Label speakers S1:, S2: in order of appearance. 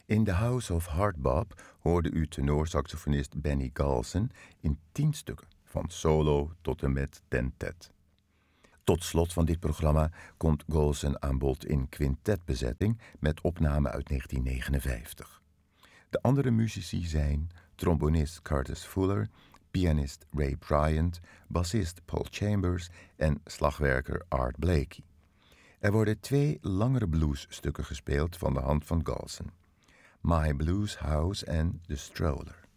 S1: In The House of Hardbop hoorde u tenorsaxofonist Benny Golson in 10 stukken, van solo tot en met tentet. Tot slot van dit programma komt Golson aan bod in quintetbezetting met opname uit 1959. De andere muzici zijn trombonist Curtis Fuller, pianist Ray Bryant, bassist Paul Chambers en slagwerker Art Blakey. Er worden 2 langere bluesstukken gespeeld van de hand van Golson: My Blues House en The Stroller.